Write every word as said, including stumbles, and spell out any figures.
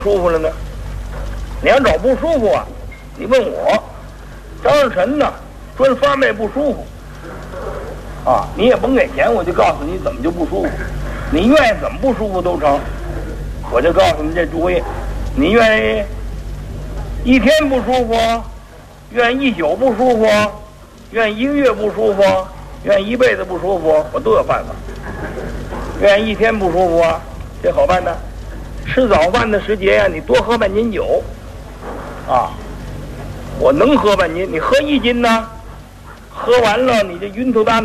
舒服了呢？你要找不舒服啊，你问我，张日臣呢，专发卖不舒服啊，你也甭给钱，我就告诉你怎么就不舒服，你愿意怎么不舒服都成，我就告诉你这主意，你愿意一天不舒服，愿意一宿不舒服，愿意一个月不舒服，愿意一辈子不舒服，我都有办法。愿意一天不舒服啊，这好办的。吃早饭的时节呀、啊，你多喝半斤酒，啊，我能喝半斤，你喝一斤呢，喝完了你这晕头大脑。